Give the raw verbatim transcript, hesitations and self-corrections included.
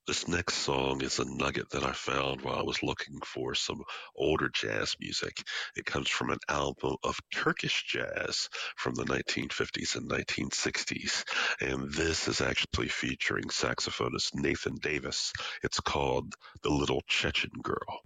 This next song is a nugget that I found while I was looking for some older jazz music. It comes from an album of Turkish jazz from the nineteen fifties and nineteen sixties. And this is actually featuring saxophonist Nathan Davis. It's called The Little Chechen Girl.